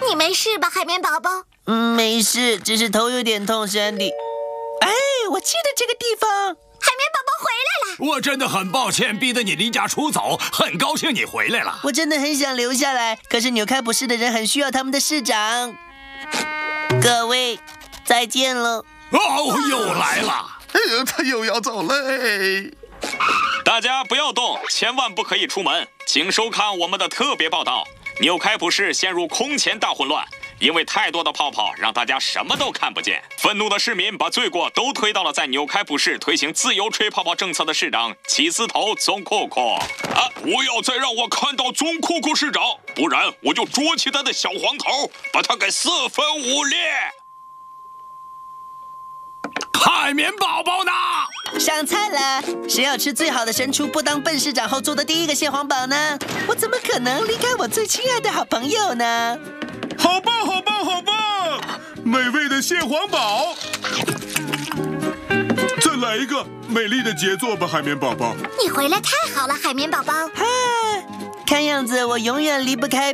你没事吧，海绵宝宝？ 没事，只是头有点痛，山迪。哎，我记得这个地方。 海绵宝宝回来了。 我真的很抱歉，逼得你离家出走，很高兴你回来了。 我真的很想留下来，可是纽开普市的人很需要他们的市长。各位，再见了。 哦，又来了。 他又要走嘞。 大家不要动，千万不可以出门，请收看我们的特别报道。纽开普市陷入空前大混乱，因为太多的泡泡让大家什么都看不见。愤怒的市民把罪过都推到了在纽开普市推行自由吹泡泡政策的市长起司头宗库库。不要再让我看到宗库库市长，不然我就捉起他的小黄头，把他给4分5裂。 海绵宝宝呢？ 上菜了！谁要吃最好的神厨不当笨市长后做的第一个蟹黄堡呢？我怎么可能离开我最亲爱的好朋友呢？ 好棒，好棒，好棒！美味的蟹黄堡。再来一个美丽的杰作吧，海绵宝宝。 你回来太好了，海绵宝宝。 看样子我永远离不开